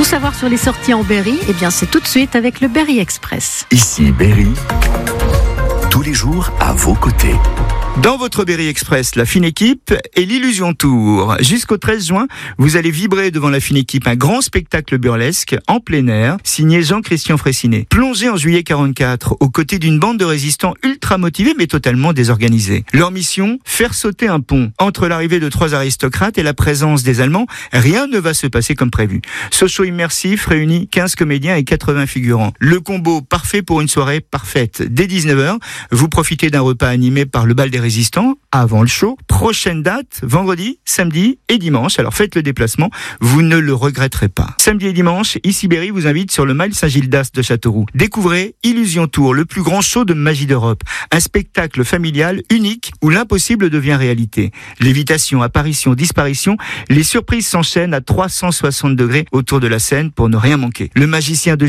savoir sur les sorties en Berry, eh bien c'est tout de suite avec le Berry Express. Ici Berry, tous les jours à vos côtés. Dans votre Berry Express, la fine équipe et l'Illusion Tour. Jusqu'au 13 juin, vous allez vibrer devant la fine équipe un grand spectacle burlesque en plein air, signé Jean-Christian Fraissinet. Plongé en juillet 44, aux côtés d'une bande de résistants ultra motivés mais totalement désorganisés. Leur mission, faire sauter un pont. Entre l'arrivée de 3 aristocrates et la présence des Allemands, rien ne va se passer comme prévu. Ce show immersif réunit 15 comédiens et 80 figurants. Le combo parfait pour une soirée parfaite. Dès 19h, vous profitez d'un repas animé par le bal des résistants avant le show. Prochaine date, vendredi, samedi et dimanche. Alors faites le déplacement, vous ne le regretterez pas. Samedi et dimanche, ici Berry vous invite sur le Mail Saint-Gildas de Châteauroux. Découvrez Illusion Tour, le plus grand show de magie d'Europe. Un spectacle familial unique où l'impossible devient réalité. Lévitation, apparition, disparition, les surprises s'enchaînent à 360 degrés autour de la scène pour ne rien manquer. Le magicien de